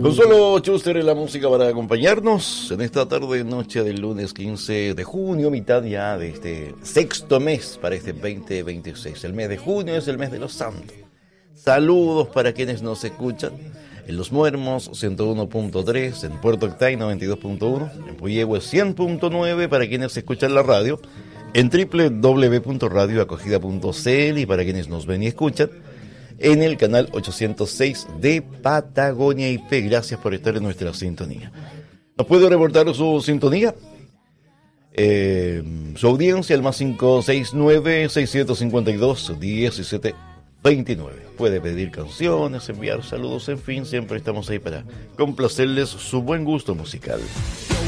Consuelo Schuster en la música para acompañarnos en esta tarde noche del lunes 15 de junio, mitad ya de este sexto mes para este 2026. El mes de junio es el mes de los santos. Saludos para quienes nos escuchan en Los Muermos 101.3, en Puerto Octay 92.1, en Puyehue 100.9 para quienes escuchan la radio, en www.radioacogida.cl y para quienes nos ven y escuchan en el canal 806 de Patagonia IP. Gracias por estar en nuestra sintonía. ¿Nos puede reportar su sintonía? Su audiencia, el más 569-652-1729. Puede pedir canciones, enviar saludos, en fin, siempre estamos ahí para complacerles su buen gusto musical.